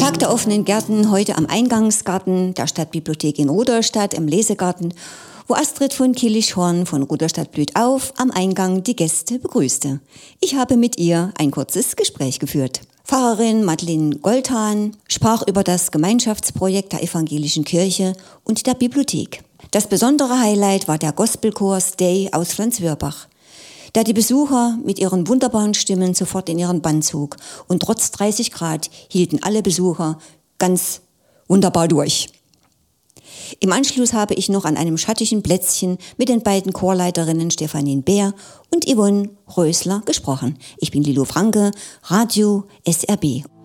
Tag der offenen Gärten heute am Eingangsgarten der Stadtbibliothek in Rudolstadt im Lesegarten, wo Astrid von Kilichhorn von Rudolstadt blüht auf am Eingang die Gäste begrüßte. Ich habe mit ihr ein kurzes Gespräch geführt. Pfarrerin Madeleine Goldhahn sprach über das Gemeinschaftsprojekt der evangelischen Kirche und der Bibliothek. Das besondere Highlight war der Gospelchor Stay aus Flenswörbach, der die Besucher mit ihren wunderbaren Stimmen sofort in ihren Bann zog. Und trotz 30 Grad hielten alle Besucher ganz wunderbar durch. Im Anschluss habe ich noch an einem schattigen Plätzchen mit den beiden Chorleiterinnen Stephanien Bär und Yvonne Rösler gesprochen. Ich bin Lilo Franke, Radio SRB.